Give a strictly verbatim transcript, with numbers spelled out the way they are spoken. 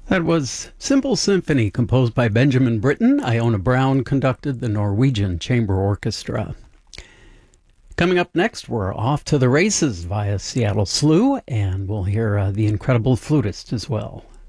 That was Simple Symphony, composed by Benjamin Britten. Iona Brown conducted the Norwegian Chamber Orchestra. Coming up next, we're off to the races via Seattle S L U, and we'll hear uh, the incredible flutist as well.